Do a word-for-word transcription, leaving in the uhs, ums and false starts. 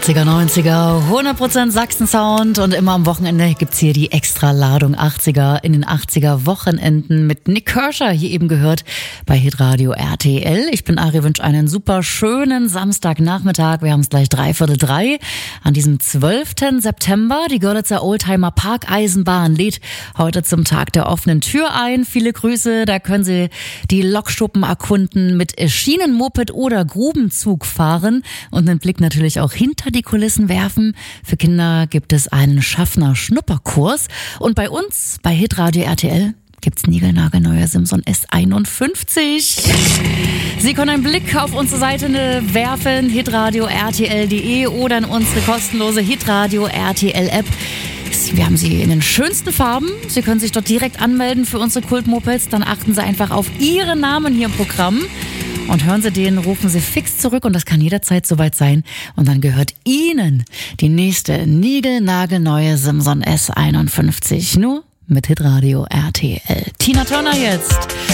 achtziger, neunziger, hundert Prozent Sachsen-Sound und immer am Wochenende gibt's hier die Extra-Ladung achtziger in den achtziger Wochenenden mit Nick Kershaw, hier eben gehört bei Hitradio R T L. Ich bin Ari, wünsche einen super schönen Samstagnachmittag. Wir haben es gleich dreiviertel drei an diesem zwölften September. Die Görlitzer Oldtimer Parkeisenbahn lädt heute zum Tag der offenen Tür ein. Viele Grüße, da können Sie die Lokschuppen erkunden, mit Schienenmoped oder Grubenzug fahren und einen Blick natürlich auch hinter die Kulissen werfen. Für Kinder gibt es einen Schaffner-Schnupperkurs. Und bei uns, bei Hitradio R T L, gibt's niegelnagelneue Simson S einundfünfzig. Sie können einen Blick auf unsere Seite werfen, hitradio r t l punkt d e oder in unsere kostenlose Hitradio R T L App. Wir haben sie in den schönsten Farben. Sie können sich dort direkt anmelden für unsere Kultmopeds. Dann achten Sie einfach auf Ihren Namen hier im Programm. Und hören Sie den, rufen Sie fix zurück und das kann jederzeit soweit sein. Und dann gehört Ihnen die nächste niegelnagelneue Simson S einundfünfzig. Nur mit Hitradio R T L. Tina Turner jetzt.